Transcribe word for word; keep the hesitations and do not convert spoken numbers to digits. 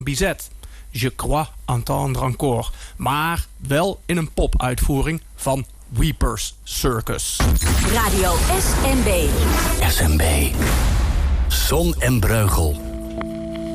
Bizet. Je crois entendre encore. Maar wel in een pop-uitvoering van Weepers Circus. Radio S M B. S M B. Zon en Breugel.